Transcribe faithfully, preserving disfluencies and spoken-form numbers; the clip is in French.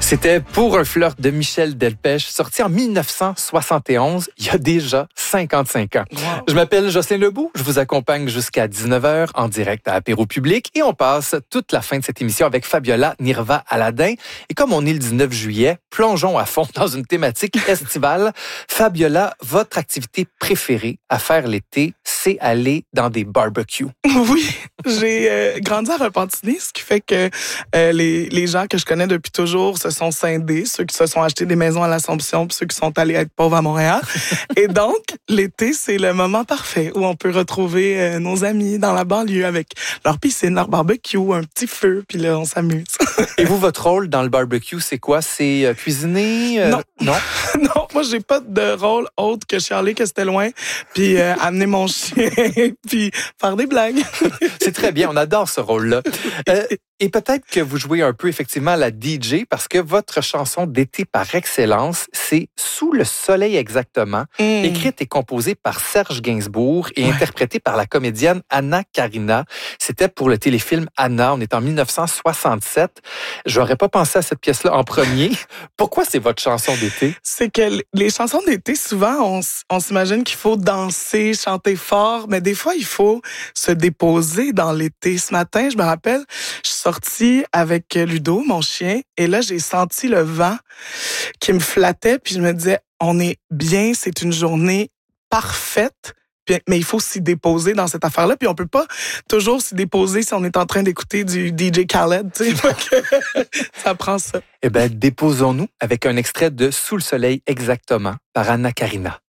C'était Pour un flirt de Michel Delpech, sorti en dix-neuf cent soixante et onze, il y a déjà cinquante-cinq ans. Wow. Je m'appelle Jocelyn Lebeau, je vous accompagne jusqu'à dix-neuf heures en direct à Apéro Public et on passe toute la fin de cette émission avec Fabiola Nirva Aladin. Et comme on est le dix-neuf juillet, plongeons à fond dans une thématique estivale. Fabiola, votre activité préférée à faire l'été, c'est aller dans des barbecues. Oui, j'ai euh, grandi à Repentigny, ce qui fait que euh, les, les gens que je connais depuis toujours se sont scindés, ceux qui se sont achetés des maisons à l'Assomption, puis ceux qui sont allés être pauvres à Montréal. Et donc, l'été, c'est le moment parfait où on peut retrouver euh, nos amis dans la banlieue avec leur piscine, leur barbecue, un petit feu, puis là, on s'amuse. Et vous, votre rôle dans le barbecue, c'est quoi? C'est euh, cuisiner? Euh, Non. Non? Non, moi, j'ai pas de rôle autre que chialer que c'était loin, puis euh, amener mon chien, puis faire des blagues. C'est très bien, on adore ce rôle-là. Euh, et peut-être que vous jouez un peu effectivement à la D J parce que votre chanson d'été par excellence, c'est Sous le soleil exactement, Mm. écrite et composée par Serge Gainsbourg et Ouais. interprétée par la comédienne Anna Karina. C'était pour le téléfilm Anna, on est en dix-neuf cent soixante-sept. J'aurais pas pensé à cette pièce-là en premier. Pourquoi c'est votre chanson d'été? C'est que les chansons d'été, souvent, on, s- on s'imagine qu'il faut danser, chanter fort, mais des fois, il faut se déposer dans l'été. Ce matin, je me rappelle, je suis sortie avec Ludo, mon chien, et là, j'ai senti le vent qui me flattait, puis je me disais, on est bien, c'est une journée parfaite, puis- mais il faut s'y déposer dans cette affaire-là, puis on peut pas toujours s'y déposer si on est en train d'écouter du D J Khaled, tu sais, Fait que ça prend ça. Eh bien, déposons-nous avec un extrait de Sous le soleil exactement par Anna Karina.